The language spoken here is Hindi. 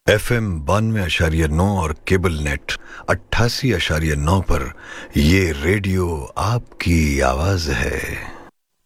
FM 92.9 और केबल नेट 88.9 पर ये रेडियो आपकी आवाज है।